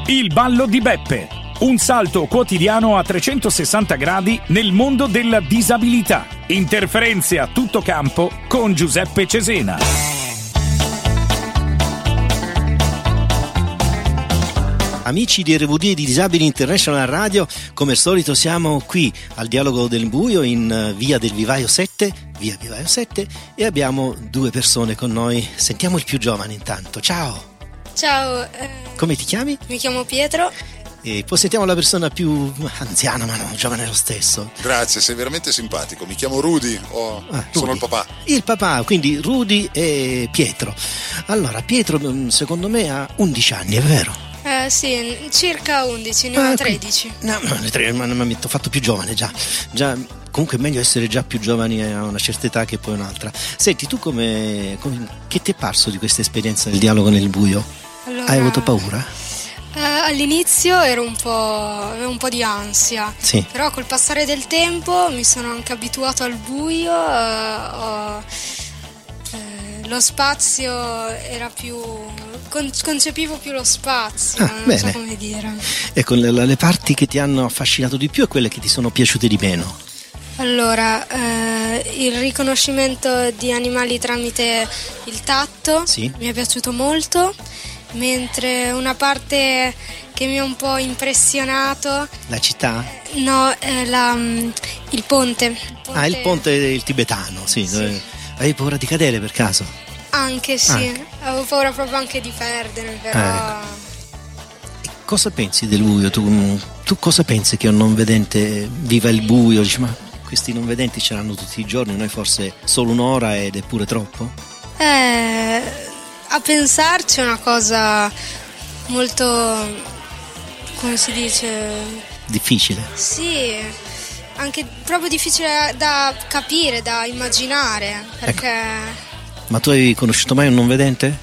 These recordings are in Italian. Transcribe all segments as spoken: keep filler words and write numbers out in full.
Il ballo di Beppe, un salto quotidiano a trecentosessanta gradi nel mondo della disabilità. Interferenze a tutto campo con Giuseppe Cesena. Amici di R V D e di Disabili International Radio, come al solito siamo qui al Dialogo del Buio in via del Vivaio sette, via Vivaio sette, e abbiamo due persone con noi. Sentiamo il più giovane intanto. Ciao! Ciao, eh, come ti chiami? mi chiamo Pietro. E poi sentiamo la persona più anziana, ma no, giovane lo stesso. Grazie, sei veramente simpatico. Mi chiamo Rudy, oh, ah, Rudy. Sono il papà. Il papà, quindi Rudy e Pietro. Allora, Pietro secondo me ha undici anni, è vero? Eh sì, circa undici, ne ho ah, tredici. No, no, ma, ma mi ho fatto più giovane già. già. Comunque è meglio essere già più giovani a una certa età che poi un'altra. Senti, tu come, come che ti è parso di questa esperienza del dialogo nel buio? Allora, hai avuto paura? Eh, all'inizio ero un po', avevo un po' di ansia, sì. Però col passare del tempo mi sono anche abituato al buio, eh, ho, eh, lo spazio era più, con, concepivo più lo spazio, ah, non bene. so come dire. Ecco, le, le parti che ti hanno affascinato di più e quelle che ti sono piaciute di meno? Allora, eh, il riconoscimento di animali tramite il tatto, sì. Mi è piaciuto molto, mentre una parte che mi ha un po' impressionato... La città? No, eh, la, il, ponte, il ponte. Ah, il ponte il tibetano, sì. sì. Dove... Avevi paura di cadere per caso? Anche sì, anche. Avevo paura proprio anche di perdermi, però... Ah, ecco. Cosa pensi del buio? Tu, tu cosa pensi che un non vedente viva il buio? Dici, ma questi non vedenti ce l'hanno tutti i giorni, noi forse solo un'ora ed è pure troppo? Eh, a pensarci è una cosa molto, come si dice? Difficile. Sì, anche proprio difficile da capire, da immaginare, perché... Ecco. Ma tu hai conosciuto mai un non vedente?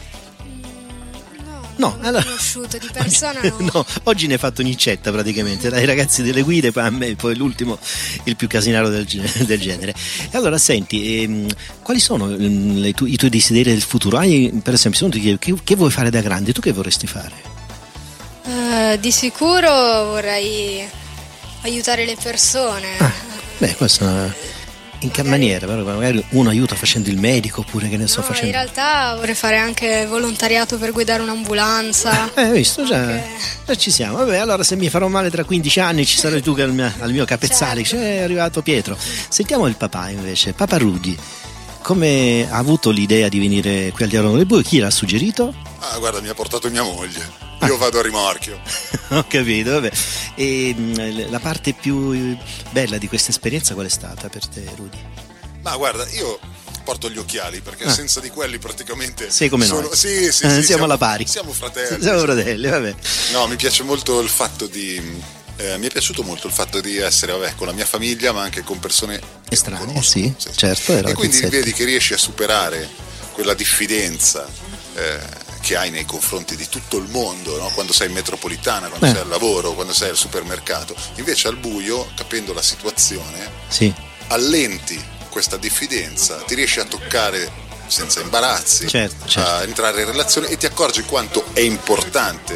No, no, allora... conosciuto di persona no. no, oggi ne hai fatto un'icetta praticamente, dai ragazzi delle guide, poi a me poi l'ultimo il più casinaro del, del genere. E allora senti, ehm, quali sono le tu, i tuoi desideri del futuro? Hai, per esempio, se uno ti chiede che, che vuoi fare da grande, tu che vorresti fare? Uh, di sicuro vorrei aiutare le persone. Ah, beh, questo in che maniera? Però magari uno aiuta facendo il medico oppure che ne so no, facendo. In realtà vorrei fare anche volontariato per guidare un'ambulanza. Eh, hai visto già, anche... già ci siamo. Vabbè, allora se mi farò male tra quindici anni ci sarai tu che al mio, al mio capezzale. Certo. È arrivato Pietro. Sentiamo il papà invece, Papa Rudy. Come ha avuto l'idea di venire qui al Dialogo del Buio? Chi l'ha suggerito? Ah, guarda, mi ha portato mia moglie. Io vado a rimorchio. Ho capito, vabbè. E mh, la parte più bella di questa esperienza qual è stata per te, Rudy? Ma guarda, io porto gli occhiali perché ah. senza di quelli praticamente sei come sono... noi. Sì, sì, eh, sì, siamo, siamo alla pari. Siamo fratelli. Siamo fratelli, vabbè. No, mi piace molto il fatto di eh, mi è piaciuto molto il fatto di essere vabbè, con la mia famiglia, ma anche con persone estranee, sì, sì, certo. Era e quindi pizzetto. Vedi che riesci a superare quella diffidenza eh, che hai nei confronti di tutto il mondo, no? Quando sei in metropolitana, quando eh. sei al lavoro, quando sei al supermercato. Invece al buio, capendo la situazione, sì. allenti questa diffidenza, ti riesci a toccare senza imbarazzi, certo, certo. a entrare in relazione e ti accorgi quanto è importante